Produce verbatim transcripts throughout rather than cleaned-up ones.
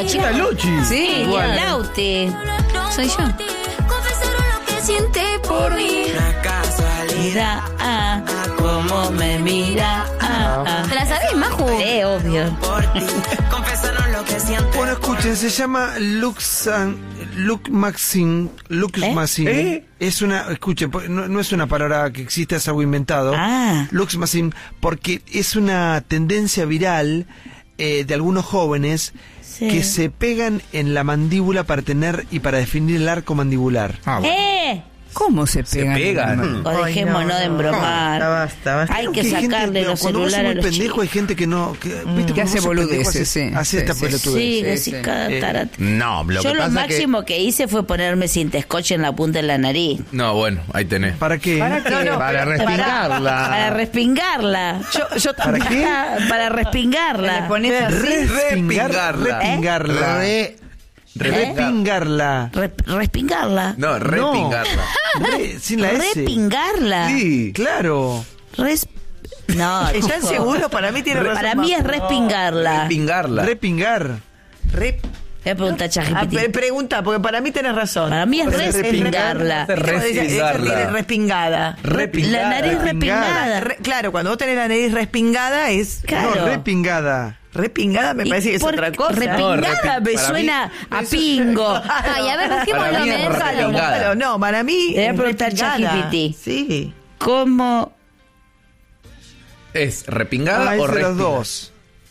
esta chica. La Luchi. Sí, igual. Lauti. Soy yo. Siente por mí. Mira, ah, cómo me mira, ah, ah. ¿Te la sabés, Maju? Sí, obvio. Bueno, escuchen, se llama Lux Lux Maxim. Lux ¿Eh? Maxim. ¿Eh? Es una, escuchen, no, no es una palabra que existe, es algo inventado. Ah. Lux Maxim, porque es una tendencia viral eh, de algunos jóvenes Sí. que se pegan en la mandíbula para tener y para definir el arco mandibular. Ah, bueno. ¡Eh! ¿Cómo se Se pegan? pegan. O dejémonos no, de no. embromar. No, basta, basta. Hay que Creo hay sacarle gente, los cuando vos sos celulares a muy los pendejo, chicos. hay gente que no... Que, ¿viste? Que Cuando hace vos sos pendejo, boludeces, haces- sí. hace Sí, esta sí, pelotudez. Sí, Sí, que sí. sí, cada Eh, tarate. No, lo Yo que lo pasa máximo que... hice fue ponerme cinta-scotch en la punta de la nariz. No, bueno, ahí tenés. ¿Para qué? ¿Para qué? No, no, Para pero- respingarla. Para respingarla. Yo, yo ¿Para también. qué? Para respingarla. Le pones así. Respingar, Respingarla. respingarla. Re- Respingarla. Re- respingarla. No, repingarla. Re- sin la S. Repingarla. Sí, claro. Res... No, ¿Están chico. seguros? Para mí tiene razón. Para mí es Majo. respingarla. Repingarla. Repingar. Re- Voy a preguntar a Ah, ChatGPT. pre- pregunta, porque para mí tenés razón. Para mí es Es respingarla. repingarla. Ella- ella Respingarla. tiene respingada. La nariz Repingada. respingada. Re- claro, cuando vos tenés la nariz respingada es... Claro. No, repingada. Repingada me ¿Y parece que es por otra qué? cosa. Repingada No, repi- me para suena a pingo. Ay, a ver, Para busquémoslo, mí me es deja repingada. loca. Claro, no, para mí... Le voy a es preguntar a repingada. ChatGPT. Sí. ¿Cómo? ¿Es repingada Ah, o es de los respingada? dos.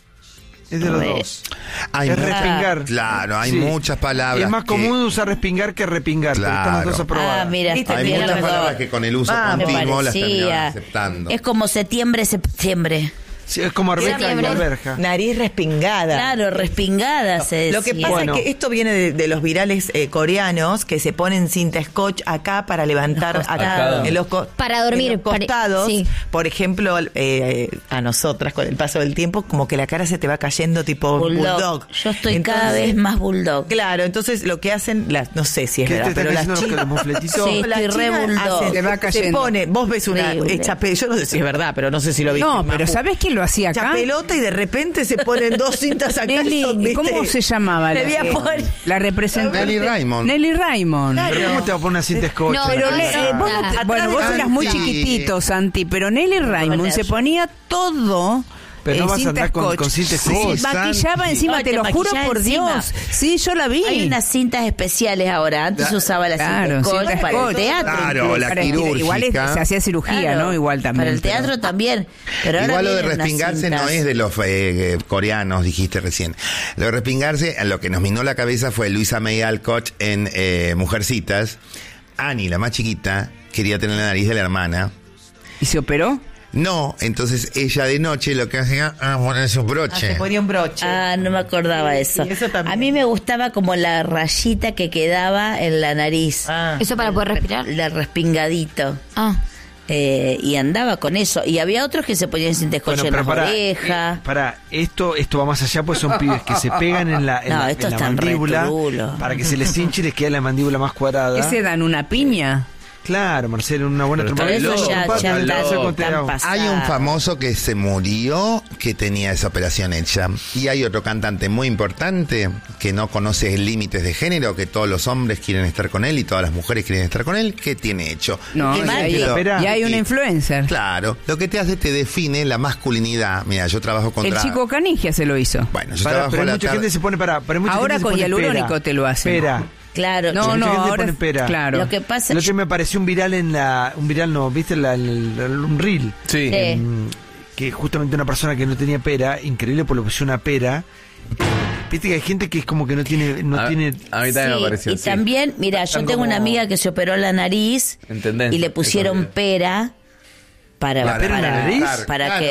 Es de los Re- dos. Hay Es muchas- respingar. Claro, hay Sí. muchas palabras. Es más que- común usar respingar que repingar, pero están las Claro. dos aprobadas. Ah, mira, Viste, está Hay bien muchas los palabras dos. que con el uso Ah, me continuo las terminaban parecía. aceptando. Es como septiembre, septiembre. Sí, es como arveja y Septiembre. alberja. Nariz respingada. Claro, respingada se decía. Lo que pasa Bueno. es que esto viene de, de los virales eh, coreanos que se ponen cinta scotch acá para levantar Los acá costados. en los co- Para dormir, en los pare- costados. sí. Por ejemplo, eh, a nosotras con el paso del tiempo como que la cara se te va cayendo tipo Bulldog. bulldog. Yo estoy Entonces, cada vez más bulldog. Claro, entonces lo que hacen, las, no sé si es ¿Qué verdad, te están pero las diciendo chicas, los mufletitos? Sí, las estoy re chicas bulldog. hacen- Se va se cayendo. pone, vos ves una Horrible. hecha pe- yo no sé si es verdad, pero no sé si lo viste. No, pero Majo. ¿sabés quién lo hacía acá? Hecha pelota y de repente se ponen dos cintas acá. y Nelly, son, ¿viste? ¿cómo se llamaba? Le la voy a que- poner- La representante. Nelly Raymond. Nelly Raymond. ¿Pero cómo te va a poner una cinta scotch? No, en la no, cabeza? no, Eh, vos no te- Atrás bueno, vos de- eras muy Santi. chiquitito, Santi, pero Nelly Raymond poner se yo. ponía todo. Pero no eh, vas a cinta andar con- scotch. con cinta Sí, scotch, maquillaba Santi. encima, Ay, te te lo juro maquillaba por encima. Dios. Sí, yo la vi. Hay unas cintas especiales ahora. Antes se usaba la Claro, cinta scotch cinta para scotch. el teatro. Claro, incluso. la Para- quirúrgica. Igual es- se hacía cirugía, Claro, ¿no? Igual también. Para el pero- teatro también. Pero ahora Igual lo de vienen unas respingarse no cintas. es de los eh, coreanos, dijiste recién. Lo de respingarse, a lo que nos minó la cabeza fue Luisa May Alcott en eh, Mujercitas. Annie, la más chiquita, quería tener la nariz de la hermana. ¿Y se operó? No, entonces ella de noche lo que hacía era ponerse un Ah, broche. se ponía un broche. Ah, no me acordaba eso. Sí, eso también. A mí me gustaba como la rayita que quedaba en la nariz. Ah. ¿Eso para poder respirar? La respingadito. Ah. Eh, y andaba con eso. Y había otros que se ponían sin descoche Bueno, en pero las para, orejas. para esto, esto va más allá, pues son pibes que se pegan en la, en No, la, estos en la están re mandíbula trulos. para que se les hinche y les quede la mandíbula más cuadrada. ¿Qué se dan? ¿Una piña? Claro, Marcelo, una buena Pero trompada. Por eso ya, Trompada, ya no están, sé cuánto te están hago. pasados. Hay un famoso que se murió que tenía esa operación hecha. Y hay otro cantante muy importante que no conoce límites de género, que todos los hombres quieren estar con él y todas las mujeres quieren estar con él. ¿Qué tiene hecho? No, ¿Qué y más hay, que lo- espera. y hay una y- influencer. Claro, lo que te hace te define la masculinidad. Mira, yo trabajo con El dra- chico Canigia se lo hizo. Bueno, yo Para, trabajo pero la mucha tarde- gente se pone para. Pero mucha Ahora gente se con pone hialurónico pera. te lo hacen. Pera. Claro. No, Mucha no, gente ahora pone es- pera. claro. Lo que pasa El es otro día me apareció un viral en la. Un viral no, ¿viste? La, el, el- un reel. Sí. Sí. Mm, que justamente una persona que no tenía pera, increíble porque le puso una pera. Eh, Viste que hay gente que es como que no tiene. No a, tiene a mí también Sí, me pareció y así. también, mira, yo Están tengo una como amiga que se operó la nariz en tendencia, y le pusieron eso es. pera para, ¿La pera en la para, nariz? para Claro.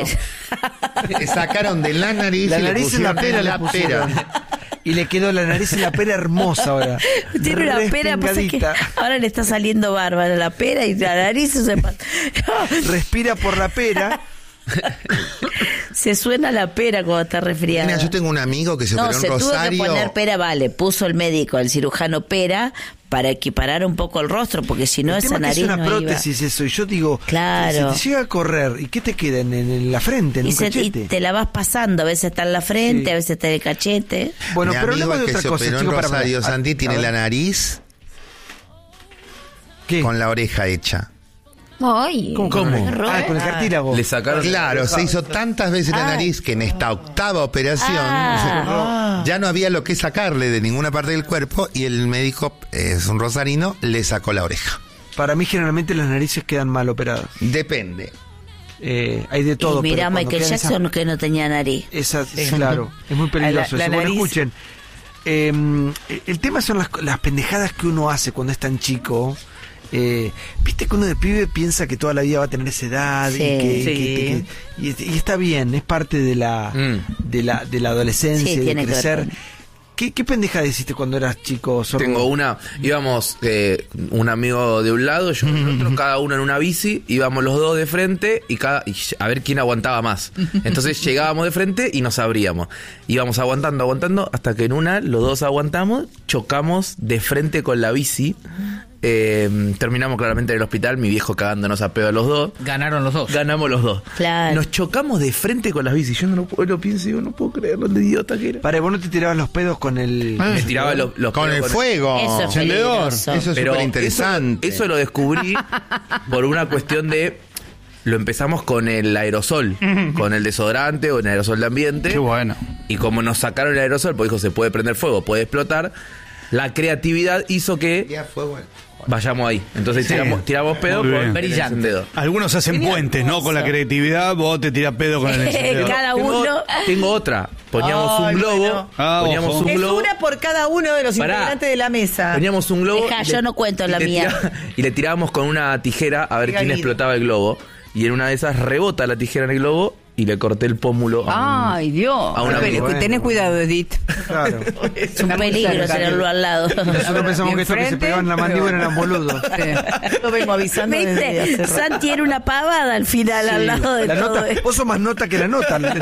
que Le sacaron de la nariz la y le nariz en la pusieron pera en le la pusieron. pera. Y le quedó la nariz en la pera hermosa ahora. tiene una pera, pasa que Respingadita. ahora le está saliendo bárbara la pera y la nariz se, pa- Respira por la pera. se suena la pera cuando está resfriada. Mira, yo tengo un amigo que se No, operó se en tuvo que Rosario. poner pera, vale, puso el médico, el cirujano pera, para equiparar un poco el rostro, porque si no el esa tema es que nariz es una no prótesis eso, y yo digo, Claro. si te llega a correr, ¿y qué te queda en, en la frente, en iba. Y, un se- y cachete? te la vas pasando, a veces está en la frente, Sí. a veces está en el cachete. Bueno, Mi pero amigo hablemos de el que otra se cosa, operó en chico, para- Rosario, para- Santi, a- tiene a la ver. nariz ¿Qué? con la oreja hecha. Ay, ¿Cómo? ¿Cómo? ¿Con el- Ah, con el cartílago. Le sacaron. Claro, se hizo tantas veces la Ah. nariz que en esta octava operación Ah. ya no había lo que sacarle de ninguna parte del cuerpo y el médico, es un rosarino, le sacó la oreja. Para mí generalmente las narices quedan mal operadas. Depende. Eh, hay de todo. y mirá pero cuando Michael quedan Jackson esas- que no tenía nariz. Esas, claro, es muy peligroso. La- la eso. Bueno, nariz- escuchen, eh, el tema son las, las pendejadas que uno hace cuando es tan chico. Eh, Viste que uno de pibe piensa que toda la vida va a tener esa edad y, Sí. que, Sí. que- que- y, y está bien, es parte de la Mm. de la de la adolescencia, Sí, de tiene que ver crecer. con- ¿Qué, ¿Qué pendejada hiciste cuando eras chico? Sordo? Tengo una, íbamos eh, un amigo de un lado, yo del otro, cada uno en una bici, íbamos los dos de frente y cada y a ver quién aguantaba más. Entonces llegábamos de frente y nos abríamos. Íbamos aguantando, aguantando, hasta que en una los dos aguantamos, chocamos de frente con la bici. Eh, terminamos claramente en el hospital, mi viejo cagándonos a pedo a los dos. Ganaron los dos. Ganamos los dos. Claro. Nos chocamos de frente con las bicis. Yo no lo, puedo- lo pienso y digo, no puedo creer lo de idiota que era. Para, vos no te tirabas los pedos con el... Me tiraba los, los Con pedos el fuego. Eso es Encendedor. peligroso. Eso es Pero súper interesante. Eso, eso lo descubrí por una cuestión de... Lo empezamos con el aerosol, con el desodorante o el aerosol de ambiente. Qué bueno. Y como nos sacaron el aerosol, porque dijo, se puede prender fuego, puede explotar, la creatividad hizo que Ya fue bueno. vayamos ahí. Entonces Sí. tiramos, tiramos pedo Muy con bien. el Brillante. encendedor. Algunos hacen Sería puentes, ¿no? Con la hermoso. creatividad, vos te tirás pedo con el encendedor. Cada Tengo, uno. tengo otra. Poníamos Ay, un globo. bueno. Ah, poníamos ojo. un Es globo. una por cada uno de los Pará. integrantes de la mesa. Poníamos un globo. Deja, y yo le- no cuento y la le mía. tira- y le tirábamos con una tijera a ver Qué quién lindo. explotaba el globo. Y en una de esas rebota la tijera en el globo y le corté el pómulo a un- Ay, Dios. A un Pero amigo. tenés cuidado, Edith. Claro. Es un peligro tenerlo al lado. Nosotros pensamos Y que estos que se enfrente, pegaban la mandíbula pero- eran boludos. Sí. Lo vengo avisando desde hace ¿Viste? rato. Santi era una pavada al final, al lado de La todo nota, esto. vos sos más nota que la nota, en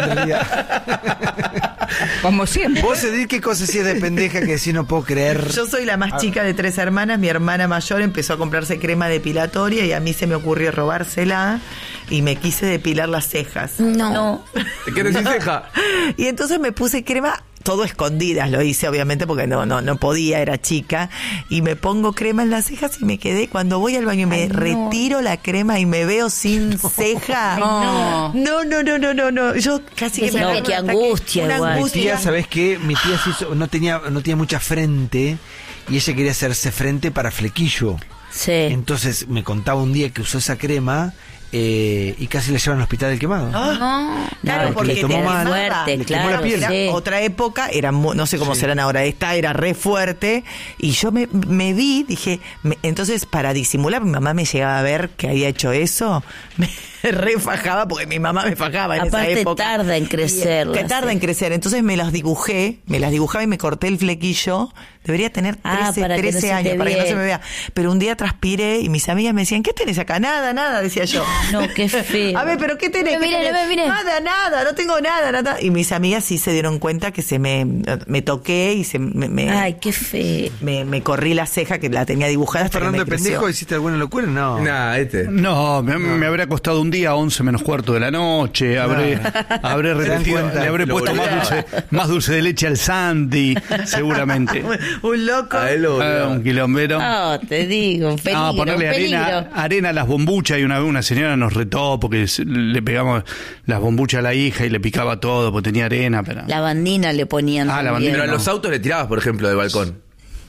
realidad. Como siempre. Vos, Edith, qué cosa si es de pendeja que decís no puedo creer. Yo soy la más chica de tres hermanas. Mi hermana mayor empezó a comprarse crema depilatoria y a mí se me ocurrió robársela y me quise depilar las cejas. No. ¿Te quieres decir ceja? Y entonces me puse crema, todo escondidas lo hice obviamente porque no no no podía, era chica, y me pongo crema en las cejas y me quedé, cuando voy al baño y me Ay, no. retiro la crema y me veo sin ceja. No. No, no, no, no, no, no. Yo casi que me No, agarro qué un ataque, angustia una igual. Mi angustia. tía, ¿sabés qué? Mi tía se hizo- no tenía no tenía mucha frente y ella quería hacerse frente para flequillo. Sí. Entonces me contaba un día que usó esa crema eh, y casi la llevan al hospital del quemado. Ah, claro, No, porque le tomó te mal, quemaba. fuerte, le quemó claro. la piel. Era Sí. otra época, era mu- no sé cómo Sí. serán ahora, esta era re fuerte, y yo me, me vi, dije, me- entonces para disimular, mi mamá me llegaba a ver que había hecho eso, me refajaba, porque mi mamá me fajaba en Aparte, esa época. tarda en crecer, Y, Que la tarda en ceja. crecer, entonces me las dibujé, me las dibujaba y me corté el flequillo, debería tener Ah, trece, para que no trece se te años, para que no vea. se me vea, pero un día transpiré y mis amigas me decían, ¿qué tenés acá? Nada, nada, decía yo. No, qué feo. A ver, pero ¿qué tenés? No me ¿Qué mire, tenés? no me mire. Nada, nada, no tengo nada, nada. Y mis amigas sí se dieron cuenta que se me, me toqué y se me, me, Ay, qué feo. me, me corrí la ceja que la tenía dibujada hasta que Fernando me de creció. pendejo, ¿hiciste alguna locura? No. Nah, este. No, me, me habrá costado un día once menos cuarto de la noche, habré, habré Se dan repetido, cuenta. le habré Lo puesto más volverá. dulce, más dulce de leche al Santi, seguramente. Un loco. A él lo- Ah, un quilombero. No, te digo, un peligro, No, ponerle un peligro. arena, arena a las bombuchas y una vez una señora nos retó porque se- le pegamos las bombuchas a la hija y le picaba todo porque tenía arena. Pero, La bandina le ponían. Ah, la también. Pero a no. los autos le tirabas, por ejemplo, del balcón.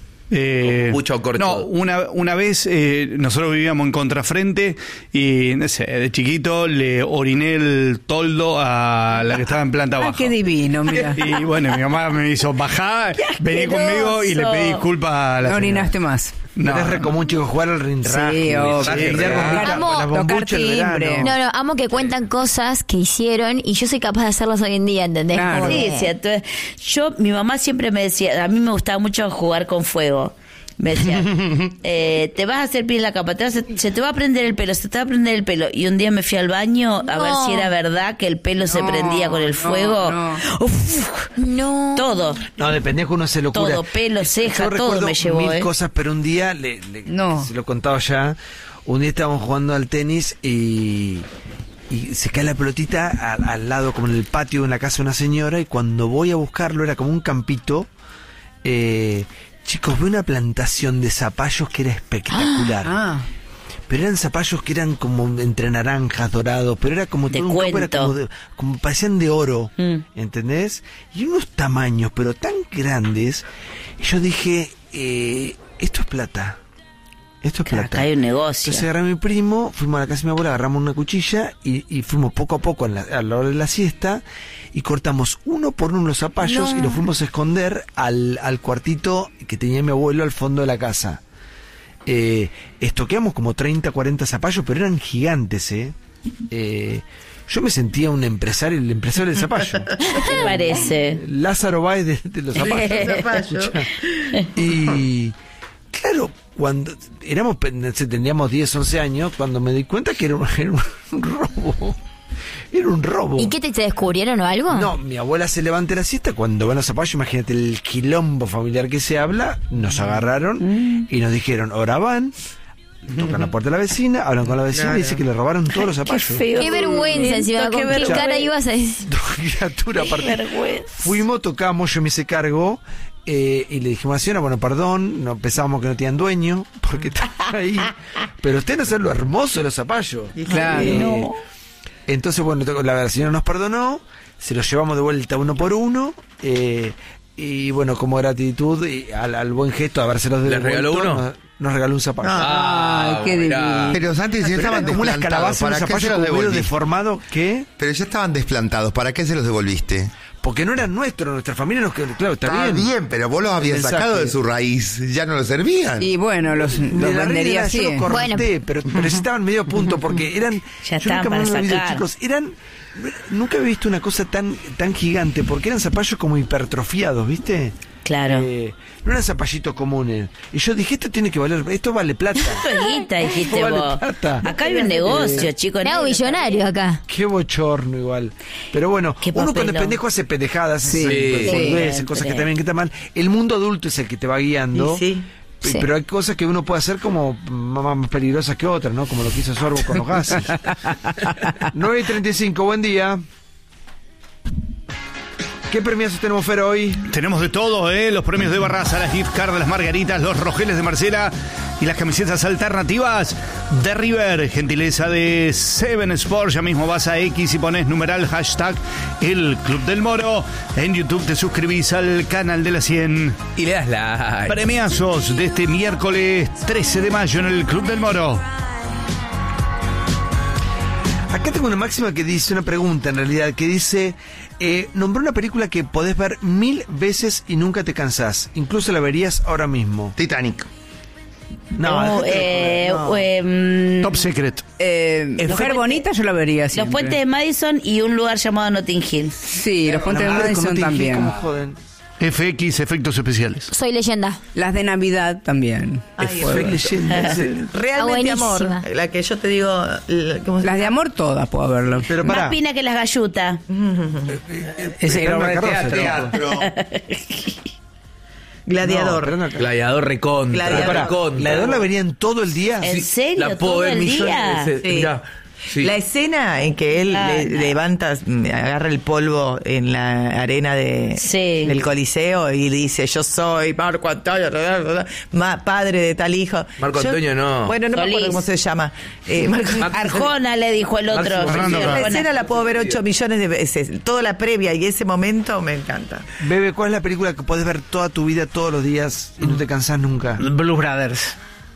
Eh, Con bombucha o corcho. no, una, una vez eh, nosotros vivíamos en contrafrente y no sé, de chiquito le oriné el toldo a la que estaba en planta Ah, baja. qué divino, mira. Y bueno, mi mamá me hizo bajar, vení conmigo y le pedí disculpas a la No señora. orinaste más. No, es re común, chicos, jugar al rinraje. Sí, obvio. Sí, tirar Amo bombita- tocar las bombuchas del timbre. verano. No, no, amo que cuentan cosas que hicieron y yo soy capaz de hacerlas hoy en día, ¿entendés? Claro. Como Sí, que- sí, entonces, yo, mi mamá siempre me decía, a mí me gustaba mucho jugar con fuego. Me decían, eh, te vas a hacer pis en la cama, te vas a- se te va a prender el pelo, se te va a prender el pelo. Y un día me fui al baño a No. ver si era verdad que el pelo se No, prendía con el no, fuego. no. Uf, No. todo. No, dependía que uno se lo cura. Todo, pelo, ceja, Yo todo recuerdo me llevó, mil ¿eh? cosas, pero un día, le, le- No. se lo he contado ya, un día estábamos jugando al tenis y, y se cae la pelotita al, al lado, como en el patio de una casa de una señora, y cuando voy a buscarlo era como un campito. Eh, chicos, vi una plantación de zapallos que era espectacular. Ah, Pero eran zapallos que eran como entre naranjas, dorados, pero era como De todo un campo, era cuento. como, de- como parecían de oro, Mm. ¿entendés? Y unos tamaños, pero tan grandes. Y yo dije, eh, esto es plata. Esto es plata. Acá hay un negocio. Entonces agarré a mi primo, fuimos a la casa de mi abuela, agarramos una cuchilla y, y fuimos poco a poco en la- a la hora de la siesta y cortamos uno por uno los zapallos y los fuimos a esconder al, al cuartito que tenía mi abuelo al fondo de la casa. Eh, estoqueamos como treinta, cuarenta zapallos, pero eran gigantes, ¿eh? Eh, yo me sentía un empresario, el empresario del zapallo. ¿Qué te parece? Lázaro Báez de, de los zapallos. Escuchá. Y claro, cuando éramos, no sé, teníamos diez, once años, cuando me di cuenta que era un, era un robo. Era un robo. ¿Y qué te, te descubrieron o algo? No, mi abuela se levanta de la siesta cuando van los zapallos, imagínate el quilombo familiar que se habla, nos agarraron y nos dijeron, ahora van, tocan la puerta de la vecina, hablan con la vecina y dice que le robaron todos los zapallos. feo. Qué vergüenza encima. Qué ¿Con qué vergüenza. cara ibas a decir? Criatura, aparte. Qué vergüenza. Fuimos, tocamos, yo me hice cargo eh, y le dijimos a la señora, bueno, perdón, no pensábamos que no tenían dueño, porque estaban ahí. Pero usted no sabe lo hermoso de los zapallos. claro. Eh, No. Entonces, bueno, la, la señora nos perdonó, se los llevamos de vuelta uno por uno, eh, y bueno, como gratitud y al, al buen gesto de habérselos ¿Les devuelto, regaló uno? Nos, nos regaló un zapallo. Ay, qué mirá. divino. Pero Santi, si Pero estaban eran como unas desplantados, calabazas, unos ¿para qué se zapallos los con medio devolviste? deformado, ¿qué? Pero ya estaban desplantados, ¿para qué se los devolviste? Porque no eran nuestros, nuestra familia nos quedó, claro, está, Está bien. pero vos los habías Mensaje. sacado de su raíz, ya no los servían. Y bueno, los, los De la vendería reina así. yo los corté, Bueno. pero, pero sí estaban medio a punto porque eran. Ya yo nunca estaban me para había olvidado, sacar. chicos, eran. Nunca había visto una cosa tan tan gigante porque eran zapallos como hipertrofiados, ¿viste? Claro. Eh, no eran zapallitos comunes. Y yo dije, esto tiene que valer, esto vale plata. Esto es guita, dijiste Vale vos. plata. Acá hay un negocio, chicos. Me hago millonario acá. Qué bochorno igual. Pero bueno, Qué uno cuando es papelón. pendejo hace pendejadas, Sí, hace sí. boludeces, cosas que Siempre. también que están mal. El mundo adulto es el que te va guiando. Y sí. P- Sí. Pero hay cosas que uno puede hacer como más, más peligrosas que otras, ¿no? Como lo que hizo Sorbo con los gases. nueve y treinta y cinco, buen día. ¿Qué premios tenemos, Fer, hoy? Tenemos de todo, ¿eh? Los premios de Barraza, las gift cards de las Margaritas, los rojeles de Marcela y las camisetas alternativas de River. Gentileza de Seven Sports. Ya mismo vas a X y pones numeral hashtag El Club del Moro. En YouTube te suscribís al canal de la cien. Y le das like. Premiazos de este miércoles trece de mayo en el Club del Moro. Acá tengo una máxima que dice, una pregunta en realidad, que dice, eh, nombró una película que podés ver mil veces y nunca te cansás. Incluso la verías ahora mismo. Titanic. No, déjate de eh, joder, no. eh, mm, Top Secret. Eh, Los Mujer puentes- Bonita yo la vería los siempre. puentes de Madison y un lugar llamado Notting Hill. Sí, los puentes de La madre con Madison Notting Hill, también. ¿cómo joden? F X, efectos especiales. Soy leyenda. Las de Navidad también. Ay, Soy leyenda. Realmente Está amor. buenísima. La que yo te digo. la- ¿cómo se- Las de amor todas puedo verlo. Pero Más pará. pina que las gallutas. Ese Esperando era la obra de carroza, teatro. loco. Gladiador. No, pero no- Gladiador recontra. Gladiador. Pará, recontra. ¿la de la verían todo el día? ¿En serio? La puedo ¿Todo ver el millones día? de veces. Sí. Mirá, sí. La escena en que él Ah, le- no. levanta, mm, agarra el polvo en la arena de, Sí. del Coliseo y dice, yo soy Marco Antonio, ma- padre de tal hijo. Marco Yo- Antonio no. Bueno, no me Solís. acuerdo cómo se llama. Eh, Marco- Arjona le dijo el otro. Máximo Fernando Sí, Fernando. la Arjona. escena la puedo ver ocho millones de veces. Toda la previa y ese momento me encanta. Bebe, ¿cuál es la película que podés ver toda tu vida, todos los días y no te cansás nunca? Blues Brothers.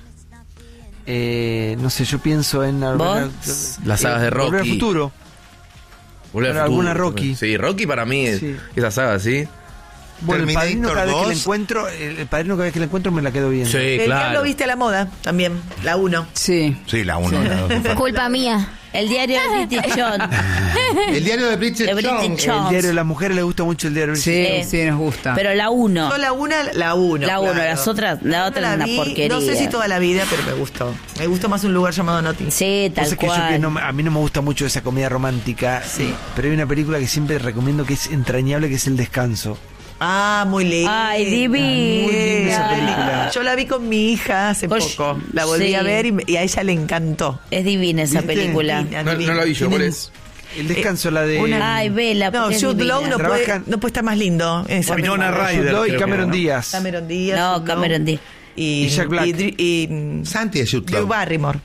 Eh, no sé, yo pienso en... ¿Vos? Las sagas de Volver al Rocky. futuro. Volver al Pero alguna futuro. Rocky. Sí, Rocky para mí, es- Sí. esa saga, sí. Bueno, el padrino Terminator cada vez que le dos. encuentro, el, el padrino cada vez que le encuentro me la quedo viendo. Sí, El claro. Diablo viste a la moda también, la uno. Sí. Sí, la uno. la dos. Culpa mía. El diario de Bridget Jones. El diario de Bridget De Bridget Jones. Jones. El diario de las mujeres le gusta mucho el diario. Sí, Sí. sí, nos gusta. Pero la uno. Yo la una, la uno. La uno, claro. las otras- la otra una es una vi, porquería. No sé si toda la vida, pero me gustó. Me gustó más Un lugar llamado Notting. Sí, tal Pasa que yo cual. que no me- a mí no me gusta mucho esa comedia romántica, Sí. pero hay una película que siempre recomiendo que es entrañable, que es El Descanso. Ah, muy linda. Ay, divina. Muy linda esa película. Yo la vi con mi hija hace Con- poco. La volví sí. a ver y, me- y a ella le encantó. Es divina esa ¿Viste? película. Divina, No, divina. no la vi yo, ¿cuál Tienen- es? El Descanso, la de... una- Ay, vela. No, porque es Jude divina. Law no puede, Trabajan- no puede estar más lindo. en esa Winona película. Ryder. Jude Law y creo que Cameron era, ¿no? Díaz. Cameron Díaz. No, Jude Cameron Law Díaz. Y, Y Jack Black. y Dr- y, Santi de Jude Drew Law. Barrymore.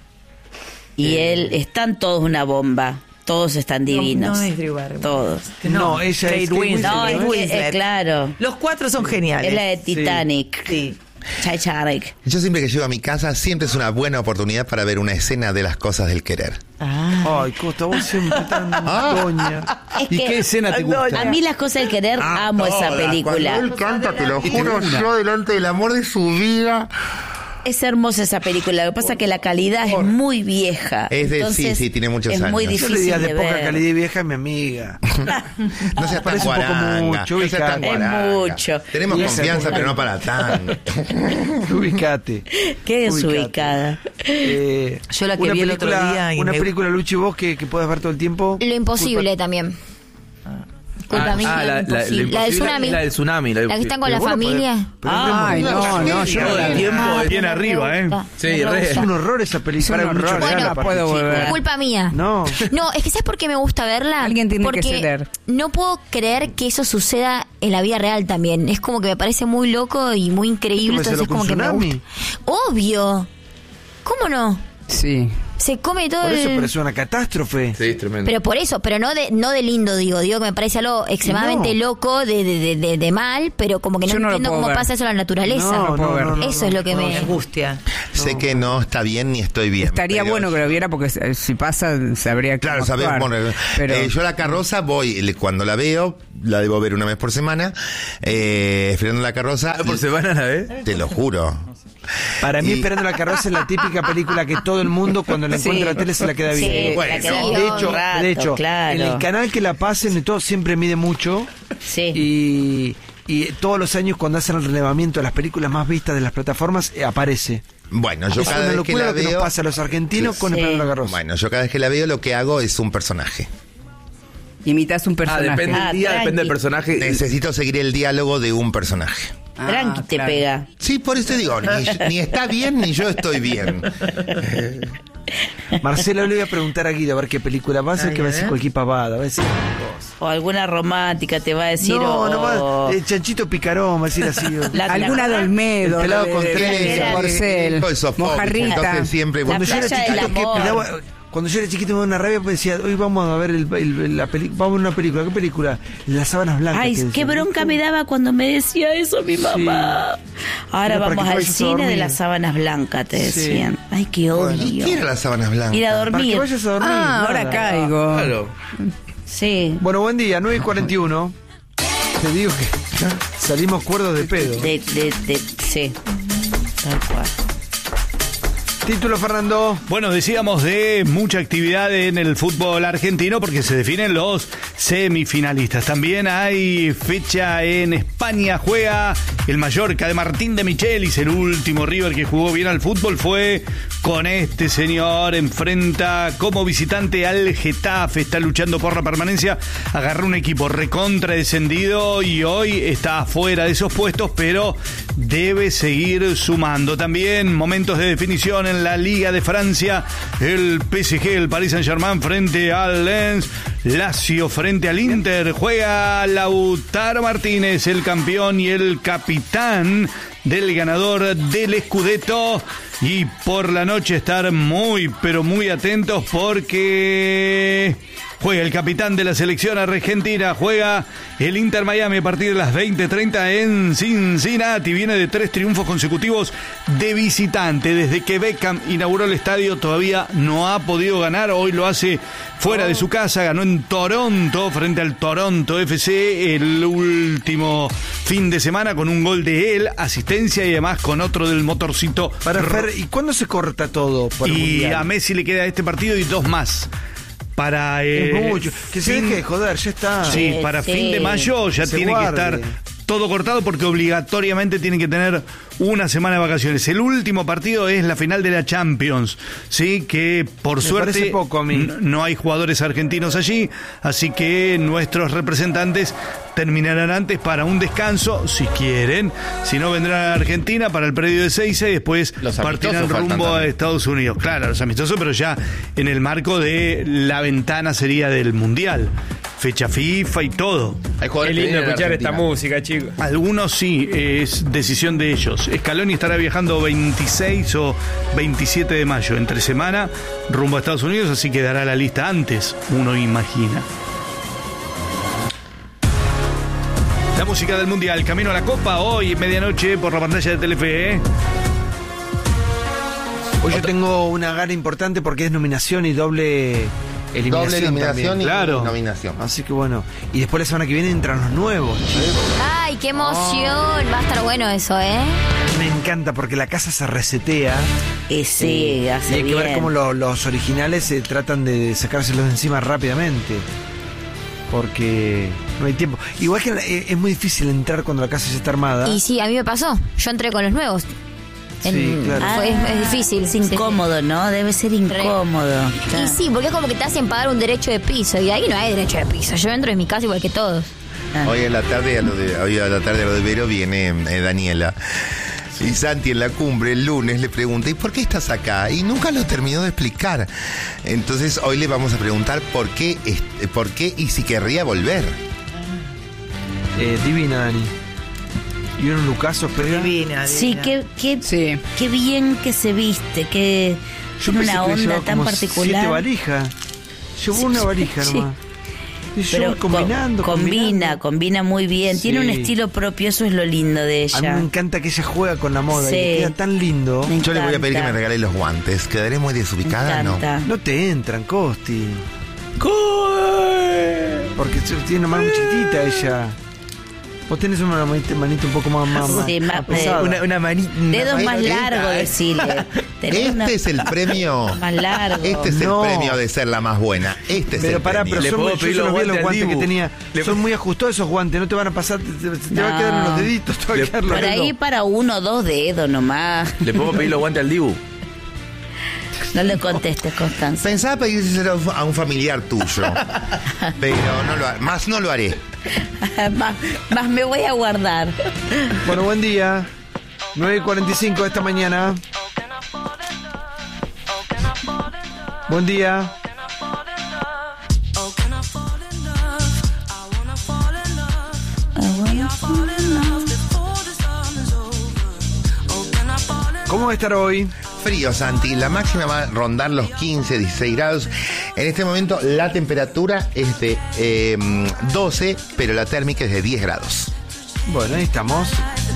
Y él, están todos una bomba. Todos están divinos. no es Drew Barrymore. Todos. No, ella Kate es Kate Winslet. No, Winslet, es ¿no? que, Winslet. eh, claro. Los cuatro son geniales. Es la de Titanic. Sí. Titanic. Yo siempre que llego a mi casa, siempre es una buena oportunidad para ver una escena de las cosas del querer. Ah. Ay, Costa, vos siempre tan Ah. doña. Es ¿Y que qué escena te Doña. gusta? a mí las cosas del querer, amo esa película. Cuando él canta, te lo juro, yo delante del amor de su vida. Es hermosa esa película. Lo que pasa es que la calidad es muy vieja. Es de- Entonces, sí, sí, tiene muchos es muy años. Yo le difícil diga de, de poca ver. calidad y vieja, mi amiga. No seas tan Parece un poco guaranga. mucho, no seas tan ubicate. Es guaranga. mucho. Tenemos Y esa confianza, es pero no para tanto. Ubicate. Qué Ubicate. desubicada. Eh, Yo la que una vi el otro película- día y Una me- película, Luchi, vos que, que puedas ver todo el tiempo. Lo imposible también. Culpa Ah, mía. ah, la, la, lo la, imposible. La del imposible, tsunami. La del tsunami. La, La que están con la Pero bueno, familia. pero- pero Ay, es re- no, no, yo Todo el tiempo Ah, es- Bien me arriba, re ¿eh? gusta, Sí, me re re. Es gusta. un horror esa película. Es un Para mucho horror, llorar, yo la aparte, puedo chico. volver. Culpa mía. No. No, es que ¿sabes por qué me gusta verla? Alguien tiene que Porque ceder. no puedo creer que eso suceda en la vida real también. Es como que me parece muy loco y muy increíble. ¿Esto puede ser Entonces es como con que me tsunami? gusta. Obvio. ¿Cómo no? Sí. Se come todo Por eso el... parece una catástrofe. Sí, es tremendo. Pero por eso, pero no de no de lindo, digo. Digo que me parece algo extremadamente No. loco, de, de, de, de- de mal, pero como que no Yo no lo entiendo puedo cómo ver. pasa eso en la naturaleza. No, no, no, no, eso no, es lo que no, me... Me angustia. Sé que no está bien ni estoy bien. Estaría pero- bueno que lo viera porque eh, si pasa sabría Claro, cómo sabés, actuar. bueno, Pero eh, yo la carroza voy, le- cuando la veo, la debo ver una vez por semana, eh, esperando la carroza, Ah, por semana la vez. te lo juro. Para mí, Y- Esperando la carroza es la típica película que todo el mundo cuando la encuentra en la tele se la queda Sí, bien. Bueno, la queda no. De viendo hecho, un rato, de hecho claro. en el canal que la pasen y todo siempre mide mucho. Sí. Y, y todos los años cuando hacen el relevamiento de las películas más vistas de las plataformas, eh, aparece. Bueno, yo Es cada una vez que locura la lo que nos veo, pasa a los argentinos con Sí. Esperando la carroza. bueno, yo cada vez que la veo lo que hago es un personaje. imitas un Ah, personaje. depende Ah, del día, tranqui. depende del personaje. Necesito seguir el diálogo de un personaje. Ah, Tranqui te claro. pega. Sí, por eso digo, ni, ni está bien ni yo estoy bien. Marcela, le voy a preguntar a Guido a ver qué película va a ser, Ay, que va a a decir ver. cualquier pavada, va a decir cualquier cosa. O alguna romántica te va a decir. No, o... no va, eh, Chanchito Picarón va a decir así. La- Alguna de Olmedo, El pelado de- con de- tres, de era- Porcel, Hijo de Sofocles, Mojarrita. entonces siempre La Cuando yo era playa del chiquito, que amor. me daba- cuando yo era chiquito me daba una rabia, pues decía, hoy vamos a ver el, el- la peli- vamos a ver una película. ¿Qué película? Las sábanas blancas. Ay, que qué decía. bronca me daba cuando me decía eso mi mamá. Ahora Era para vamos que al vayas a cine de dormir. las sábanas blancas, te Sí. decían. Ay, qué ¿Y odio. qué era las sábanas blancas? Ir a Para que dormir. vayas a dormir. Ah, ahora nada. caigo. Claro. Sí. Bueno, buen día, nueve y cuarenta y uno. Te digo que salimos cuerdos de pedo. De, de, de, sí. Tal cual. Título, Fernando. Bueno, decíamos de mucha actividad en el fútbol argentino porque se definen los semifinalistas. También hay fecha en España, juega el Mallorca de Martín de Michelis, el último River que jugó bien al fútbol fue con este señor, enfrenta como visitante al Getafe, está luchando por la permanencia, agarró un equipo recontra descendido y hoy está fuera de esos puestos, pero debe seguir sumando. También momentos de definición en la Liga de Francia, el P S G, el Paris Saint-Germain frente al Lens, Lazio frente al Inter, juega Lautaro Martínez, el campeón y el capitán del ganador del Scudetto. Y por la noche estar muy, pero muy atentos porque juega el capitán de la selección argentina, juega el Inter Miami a partir de las veinte treinta en Cincinnati. Viene de tres triunfos consecutivos de visitante. Desde que Beckham inauguró el estadio todavía no ha podido ganar. Hoy lo hace fuera de su casa. Ganó en Toronto frente al Toronto F C el último fin de semana con un gol de él, asistencia y además con otro del motorcito. Para Fer, ¿y cuándo se corta todo? Por el y mundial? a Messi le queda este partido y dos más. Para eh, es mucho. Que se deje de joder, ya está. Sí, para Sí. fin de mayo ya Se tiene guarde. que estar todo cortado porque obligatoriamente tienen que tener una semana de vacaciones. El último partido es la final de la Champions, sí, que por Me suerte parece poco a mí. n- no hay jugadores argentinos allí, así que nuestros representantes terminarán antes para un descanso, si quieren. Si no, vendrán a Argentina para el predio de Seiza y después Los partirán amistosos faltan rumbo a también. Estados Unidos. Claro, los amistosos, pero ya en el marco de la ventana sería del Mundial. Fecha FIFA y todo. Hay Qué jugadores que lindo vienen a escuchar esta Argentina. música, chicos. Algunos sí, es decisión de ellos. Scaloni estará viajando veintiséis o veintisiete de mayo, entre semana, rumbo a Estados Unidos, así que dará la lista antes, uno imagina. La música del Mundial, camino a la Copa, hoy medianoche por la pantalla de Telefe. ¿eh? Hoy yo tengo una gana importante porque es nominación y doble eliminación. Doble eliminación también. y Claro. nominación. Así que bueno. Y después la semana que viene entran los nuevos. ¿sabes? Ay, qué emoción. Va a estar bueno eso, ¿eh? Me encanta porque la casa se resetea. Y sí, y hace hay que ver bien. cómo lo- los originales se tratan de sacárselos de encima rápidamente. Porque no hay tiempo. Igual que eh, es muy difícil entrar cuando la casa ya está armada. Y sí, a mí me pasó. Yo entré con los nuevos. Sí, claro. Fue- es, es difícil. Es incómodo, ¿no? Debe ser incómodo. Y sí, porque es como que te hacen pagar un derecho de piso. Y ahí no hay derecho de piso. Yo entro en mi casa igual que todos. Hoy a la tarde a lo de, hoy a la tarde a lo de Vero viene eh, Daniela. Y Santi en la cumbre el lunes le pregunta, ¿y por qué estás acá? Y nunca lo terminó de explicar. Entonces hoy le vamos a preguntar por qué, est- por qué y si querría volver. Eh, divina, Dani. Y unos lucazos, pero. Divina, Sí, divina. qué, qué, Sí. qué bien que se viste, que Yo tiene pensé una que onda llevaba tan como particular. siete valijas. Llevó una valija Sí. nomás. Y yo Pero voy combinando, co- combina, combinando. combina muy bien. Tiene un Sí. estilo propio, eso es lo lindo de A mí me ella. encanta que ella juega con la moda Sí. y le queda tan lindo. Me Yo le voy a pedir que encanta. me regale los guantes. Quedaré muy Me desubicada, ¿no? encanta. No te entran, Costi. Porque tiene una mano muy chiquitita ella. Vos tenés una manita, manita un poco más, más, Sí, más pesada. Una, una manita. Dedos más Esta, largos, eh. decirle. Tenés una- Este es el premio. más largo. Este es No. el premio de ser la más buena. Este es Pero el pará, premio. pero Le son puedo muy, yo pedir se los los vi en los guantes al guantes que Dibu. tenía. Le Son puedo- muy ajustados esos guantes, no te van a pasar, te, te- te va a quedar en los No. deditos, te va a Le- quedar los Por ahí dedos. para uno o dos dedos nomás. Le podemos pedir los guantes al Dibu. No le contestes, Constanza. Pensaba pedírselo a un familiar tuyo. Pero no lo ha- más no lo haré. más, más me voy a guardar. Bueno, buen día. nueve y cuarenta y cinco de esta mañana. Buen día. ¿Cómo va a estar hoy? Frío, Santi. La máxima va a rondar los quince, dieciséis grados. En este momento la temperatura es de eh, doce, pero la térmica es de diez grados. Bueno, ahí estamos.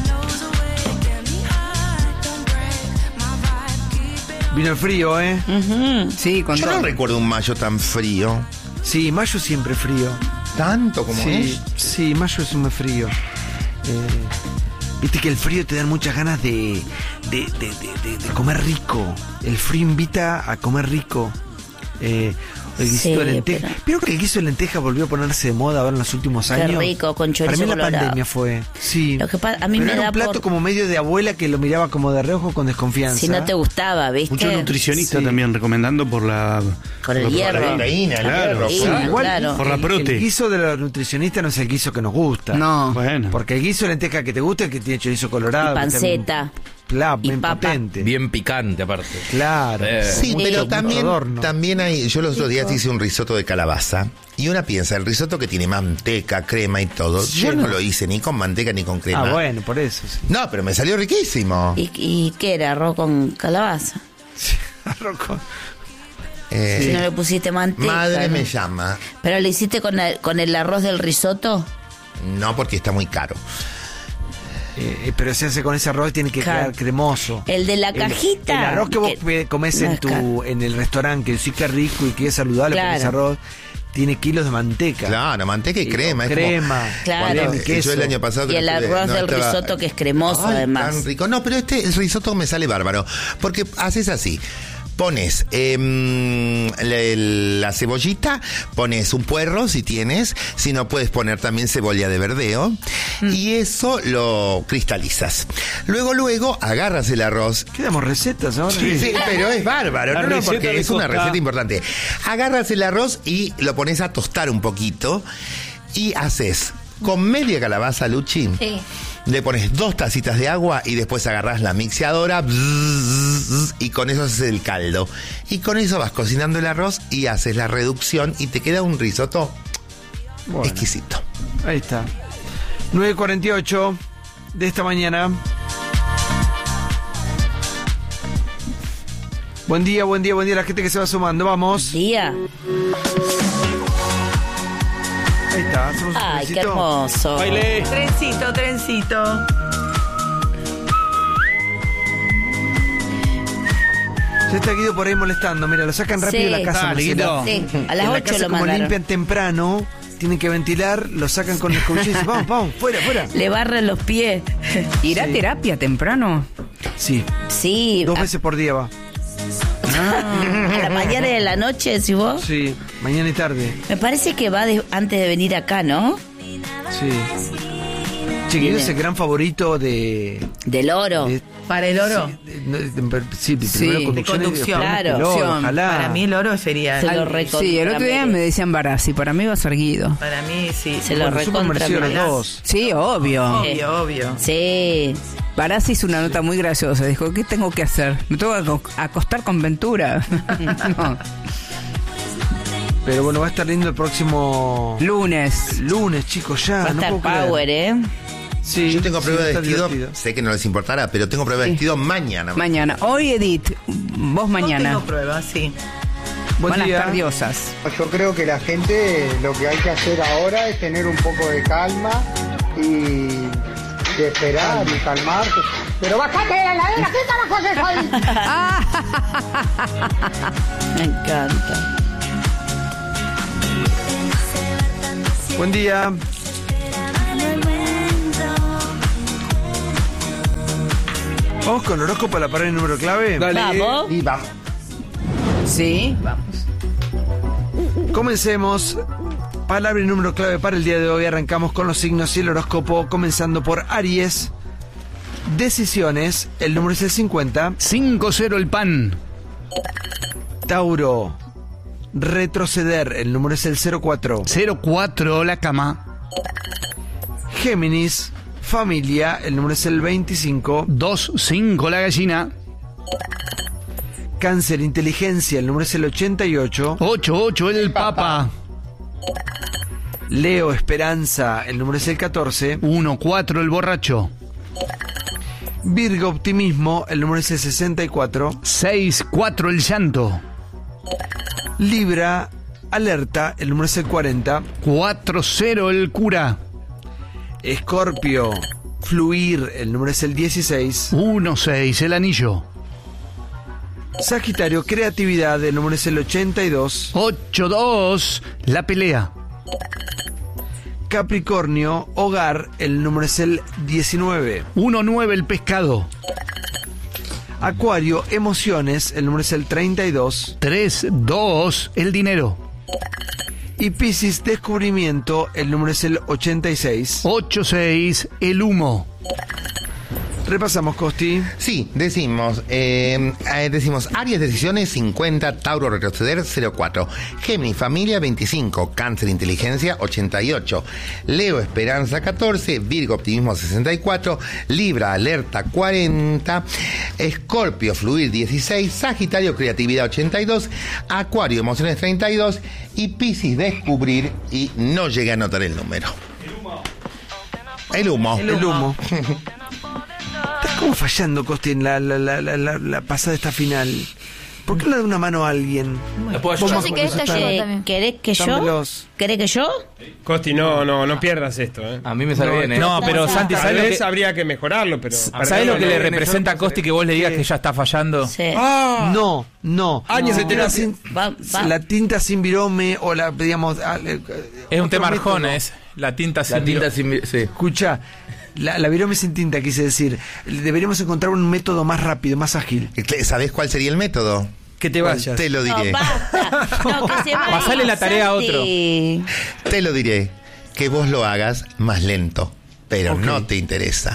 Vino el frío, ¿eh? Sí, con Yo todo. no recuerdo un mayo tan frío. Sí, mayo siempre frío. Tanto como Sí, es. sí, mayo es un mes frío. Eh, Viste que el frío te da muchas ganas de, de, de, de- de- de comer rico. El frío invita a comer rico. Eh, el guisito Sí, de lenteja. pero- Creo que el guiso de lenteja volvió a ponerse de moda ahora en los últimos Qué años. rico, con chorizo Para mí la colorado. pandemia fue. Sí. Lo que pasa- a mí Pero me era da un plato por- como medio de abuela que lo miraba como de reojo con desconfianza. Si no te gustaba, ¿viste? Muchos nutricionistas Sí. también recomendando por la... Por el por- hierro. La proteína, el Claro, hierro, Sí, claro. Igual, claro. Por la el- prote. El guiso de los nutricionistas no es el guiso que nos gusta. No. Bueno. Porque el guiso de lenteja que te gusta es el que tiene chorizo colorado. Y que está bien- panceta. Claro, y bien papa. potente. Bien picante, aparte. Claro. Eh. Sí, Mucho, pero mucho también, adorno. también hay. Yo los otros días hice un risotto de calabaza. Y una piensa, el risotto que tiene manteca, crema y todo. Sí, yo no no. lo hice ni con manteca ni con crema. Ah, bueno, por eso. Sí. No, pero me salió riquísimo. ¿Y, y qué era? ¿Arroz con calabaza? Arroz con- Eh, Si no le pusiste manteca. Madre ¿no? me llama. ¿Pero le hiciste con el, con el arroz del risotto? No, porque está muy caro. Eh, pero se hace con ese arroz, tiene que Claro. quedar cremoso. El de la El- cajita. El, arroz que vos que- comés no en es tu caro. en el restaurante, que sí que es rico y que es saludable, Claro. porque ese arroz tiene kilos de manteca. Claro, manteca y Y crema. con es como- crema, Claro. Cuando- crema y queso. Yo el año pasado que Y el lo estuve- arroz no, del estaba- risotto que es cremoso, Ay, además. tan rico. No, pero este el risotto me sale bárbaro. Porque haces así. Pones em, la, la cebollita, pones un puerro si tienes, si no puedes poner también cebolla de verdeo Mm. y eso lo cristalizas. Luego, luego agarras el arroz. ¿Qué damos recetas ahora? Sí, sí, pero es bárbaro, La no, no, receta porque de es una Costa. receta importante. Agarras el arroz y lo pones a tostar un poquito y haces con media calabaza, Luchi. Sí. Le pones dos tacitas de agua y después agarrás la mixeadora bzz, bzz, y con eso haces el caldo. Y con eso vas cocinando el arroz y haces la reducción y te queda un risotto Bueno, exquisito. ahí está. nueve cuarenta y ocho de esta mañana. Buen día, buen día, buen día a la gente que se va sumando. Vamos. Día. Ahí está. Hacemos un Ay, qué trencito. hermoso. Baile. Trencito, trencito. Ya está Guido por ahí molestando. Mira, lo sacan rápido Sí. de la casa. Dale, Marcela. Guido. Sí, a las En la ocho casa, lo como mandaron. limpian temprano, tienen que ventilar, lo sacan con el escobilla y dicen, vamos, vamos, fuera, fuera. Le barren los pies. ¿Irá Sí. a terapia temprano? Sí, Sí. dos a, veces por día va. a la mañana y a la noche, decís vos. Sí, mañana y tarde. Me parece que va de- antes de venir acá, ¿no? Sí. Che, Guido es el gran favorito de... Del oro. de- Para el oro. de- de- de- sí, de Sí, primero de conducción y conducción. después Claro. el oro, Conducción. ojalá. Para mí el oro sería... Se lo Al- recontra sí, el otro día merece. me decían Barassi, para mí va a ser Guido. Para mí sí. Se lo Bueno, súper recontra merecido los merece. dos. Sí, obvio. Obvio, obvio. Sí. Barassi hizo una nota muy graciosa. Dijo, ¿qué tengo que hacer? ¿Me tengo que aco- acostar con Ventura? No. Pero bueno, va a estar lindo el próximo Lunes. lunes, chicos, ya. Va a no estar puedo creer. power, ¿eh? Sí, Yo tengo sí, prueba va a de estar vestido, divertido. sé que no les importará, pero tengo prueba de Sí. vestido mañana. Mañana. Hoy, Edith, vos mañana. No tengo pruebas, sí. Buen Van a día. estar diosas. Yo creo que la gente lo que hay que hacer ahora es tener un poco de calma y de esperar y calmarse. Pero bájate de la heladera, ¿qué carajo haces ahí? Me encanta. Buen día. Vamos con horóscopo para parar el número clave. Vamos. Y vamos. Sí, vamos. Comencemos. Palabra y número clave para el día de hoy. Arrancamos con los signos y el horóscopo, comenzando por Aries. Decisiones, el número es el cincuenta. cinco cero el pan. Tauro. Retroceder, el número es el cero cuatro. cero cuatro la cama. Géminis. Familia, el número es el veinticinco. dos cinco la gallina. Cáncer, inteligencia, el número es el ochenta y ocho. ocho ocho el papa. Leo, esperanza, el número es el catorce. uno cuatro el borracho. Virgo, optimismo, el número es el sesenta y cuatro. seis cuatro el llanto. Libra, alerta, el número es el cuarenta. cuatro cero el cura. Escorpio, fluir, el número es el dieciséis. uno seis el anillo. Sagitario, creatividad, el número es el ochenta y dos. ocho dos la pelea. Capricornio, hogar, el número es el diecinueve. uno nueve el pescado. Acuario, emociones, el número es el treinta y dos. tres dos el dinero. Y Piscis, descubrimiento, el número es el ochenta y seis. ocho seis el humo. Repasamos, Costi. Sí, decimos, eh, eh, decimos Aries decisiones cincuenta, Tauro retroceder cero cuatro, Géminis familia veinticinco, Cáncer inteligencia ochenta y ocho, Leo esperanza catorce, Virgo optimismo sesenta y cuatro, Libra alerta cuarenta, Escorpio fluir dieciséis, Sagitario creatividad ochenta y dos, Acuario emociones treinta y dos y Piscis descubrir y no llegué a anotar el número. El humo. El humo. Estás como fallando, Costi, en la, la, la, la, la, la pasada de esta final. ¿Por qué no le da una mano a alguien? ¿Me puedo Vos ayudar? más sí o que menos esta estás- ayuda Eh, también. ¿Querés que Tan yo? veloz. ¿Querés que yo? Costi, no, no, no pierdas esto, ¿eh? A mí me sale bien, ¿eh? No, pero Santi, Tal ¿sabes lo vez que, habría que mejorarlo, pero... ¿sabés lo que le representa a Costi que vos le digas ¿Qué? que ya está fallando? Sí. ¡Ah! No, no. Años de No. terapia. Sin- Va- va. La tinta sin virome o la, digamos... ah, eh, Es un otro tema método. arjona, es la tinta sin La tinta viro- sin... Sí. Escucha, la, la virome sin tinta, quise decir. Deberíamos encontrar un método más rápido, más ágil. ¿Sabés cuál sería el método? Que te vayas. Te lo No, diré. basta. No, que se vaya. Pasale la tarea a otro. Santi. Te lo diré. Que vos lo hagas más lento. Pero Ok. no te interesa.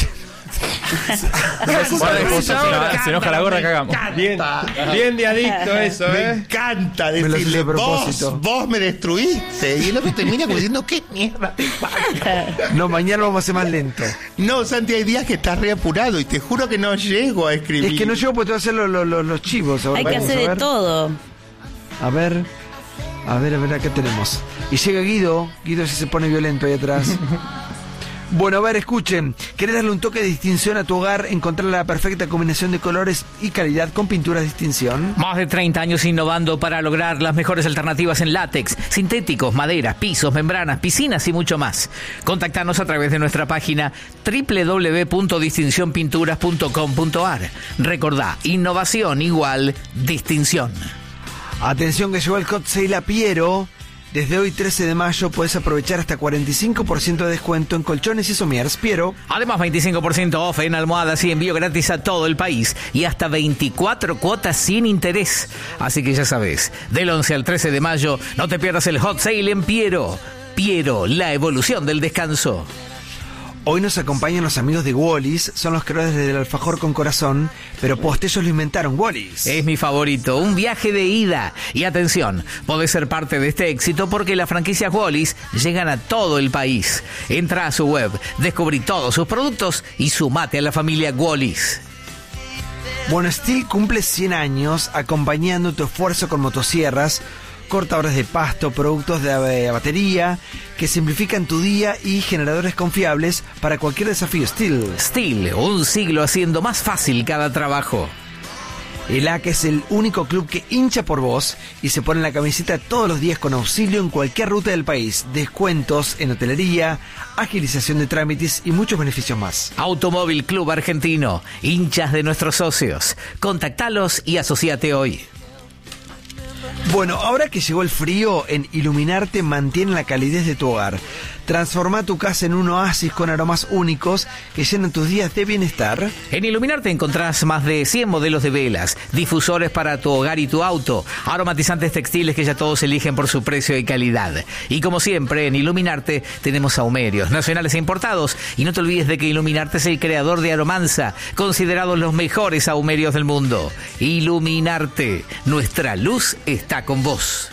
Guarda que se enoja- se enoja la gorda que hagamos. Bien, bien de adicto eso, Me ¿eh? encanta Me lo hice decirle, a vos, propósito. vos me destruiste. Y el otro termina como diciendo, ¿qué mierda te pasa? No, mañana vamos a hacer más lento. No, Santi, hay días que estás reapurado y te juro que no llego a escribir. Es que no llego porque tengo que hacer los, los, los- los chivos. ahora. Hay que Vamos hacer a de ver. todo. A ver, a ver, a ver, acá tenemos. Y llega Guido, Guido se pone violento ahí atrás. Bueno, a ver, escuchen. ¿Querés darle un toque de distinción a tu hogar? Encontrar la perfecta combinación de colores y calidad con pinturas de distinción. Más de treinta años innovando para lograr las mejores alternativas en látex, sintéticos, maderas, pisos, membranas, piscinas y mucho más. Contactanos a través de nuestra página doble u doble u doble u punto distinción pinturas punto com punto a r. Recordá, innovación igual distinción. Atención que llegó el hot sale a Piero. Desde hoy trece de mayo puedes aprovechar hasta cuarenta y cinco por ciento de descuento en colchones y sommiers. Piero. Además, veinticinco por ciento off en almohadas y envío gratis a todo el país. Y hasta veinticuatro cuotas sin interés. Así que ya sabes, del once al trece de mayo, no te pierdas el hot sale en Piero. Piero, la evolución del descanso. Hoy nos acompañan los amigos de Wallis. Son los creadores del alfajor con corazón. Pero post, ellos lo inventaron, Wallis. Es mi favorito, un viaje de ida. Y atención, podés ser parte de este éxito porque las franquicias Wallis llegan a todo el país. Entra a su web, descubrí todos sus productos y sumate a la familia Wallis. Bueno, Steel cumple cien años acompañando tu esfuerzo con motosierras, cortadores de pasto, productos de eh, batería que simplifican tu día y generadores confiables para cualquier desafío. Steel. Steel, un siglo haciendo más fácil cada trabajo. El A C es el único club que hincha por vos y se pone la camiseta todos los días con auxilio en cualquier ruta del país, descuentos en hotelería, agilización de trámites y muchos beneficios más. Automóvil Club Argentino, hinchas de nuestros socios. Contactalos y asociate hoy. Bueno, ahora que llegó el frío, en Iluminarte mantiene la calidez de tu hogar. Transforma tu casa en un oasis con aromas únicos que llenan tus días de bienestar. En Iluminarte encontrás más de cien modelos de velas, difusores para tu hogar y tu auto, aromatizantes textiles que ya todos eligen por su precio y calidad. Y como siempre, en Iluminarte tenemos saumerios nacionales e importados. Y no te olvides de que Iluminarte es el creador de Aromanza, considerados los mejores saumerios del mundo. Iluminarte, nuestra luz está con vos.